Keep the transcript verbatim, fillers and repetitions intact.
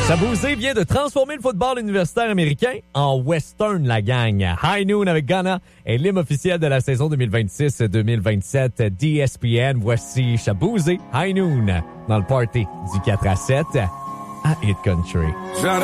Shaboozey vient de transformer le football universitaire américain en western, la gang. High Noon avec Ghana est l'hymne officiel de la saison deux mille vingt-six deux mille vingt-sept d'E S P N. Voici Shaboozey, High Noon, dans le party du quatre à sept à Hit Country.